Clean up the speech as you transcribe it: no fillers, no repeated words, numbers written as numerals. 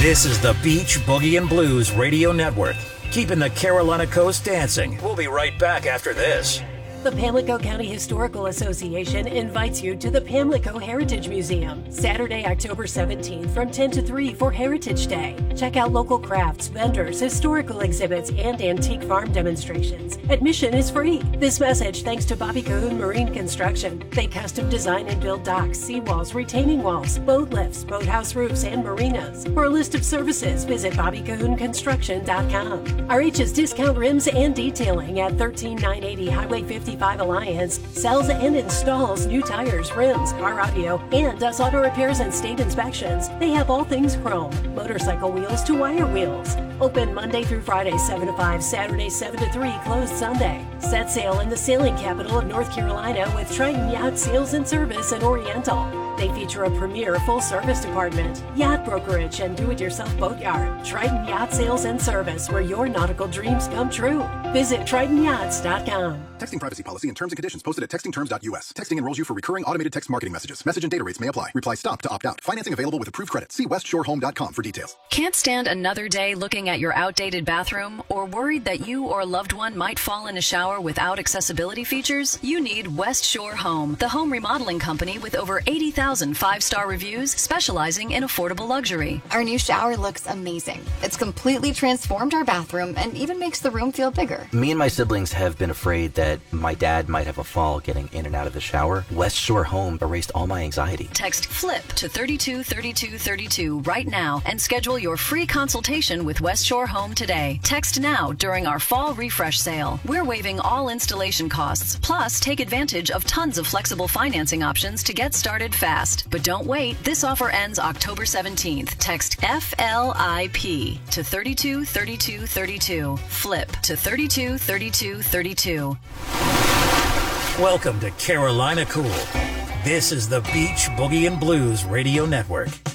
This is the Beach Boogie and Blues Radio Network, keeping the Carolina coast dancing. We'll be right back after this. The Pamlico County Historical Association invites you to the Pamlico Heritage Museum, Saturday, October 17th from 10 to 3 for Heritage Day. Check out local crafts, vendors, historical exhibits, and antique farm demonstrations. Admission is free. This message thanks to Bobby Cahoon Marine Construction. They custom design and build docks, seawalls, retaining walls, boat lifts, boathouse roofs, and marinas. For a list of services, visit BobbyCahoonConstruction.com. RH's discount rims and detailing at 13980 Highway 55 Alliance sells and installs new tires, rims, car audio, and does auto repairs and state inspections. They have all things chrome, motorcycle wheels to wire wheels. Open Monday through Friday 7 to 5, Saturday 7 to 3, closed Sunday. Set sail in the sailing capital of North Carolina with Triton Yacht Sales and Service in Oriental. They feature a premier full-service department, yacht brokerage, and do-it-yourself boatyard. Triton Yacht Sales and Service, where your nautical dreams come true. Visit TritonYachts.com. Texting privacy policy and terms and conditions posted at textingterms.us. Texting enrolls you for recurring automated text marketing messages. Message and data rates may apply. Reply STOP to opt out. Financing available with approved credit. See westshorehome.com for details. Can't stand another day looking at your outdated bathroom or worried that you or a loved one might fall in a shower without accessibility features? You need West Shore Home, the home remodeling company with over 80,000 five-star reviews specializing in affordable luxury. Our new shower looks amazing. It's completely transformed our bathroom and even makes the room feel bigger. Me and my siblings have been afraid that my dad might have a fall getting in and out of the shower. West Shore Home erased all my anxiety. Text FLIP to 323232 right now and schedule your free consultation with West Shore Home today. Text now during our fall refresh sale. We're waiving all installation costs, plus take advantage of tons of flexible financing options to get started fast. But don't wait. This offer ends October 17th. Text FLIP to 323232. FLIP to 323232. Welcome to Carolina Cool. This is the Beach Boogie and Blues Radio Network.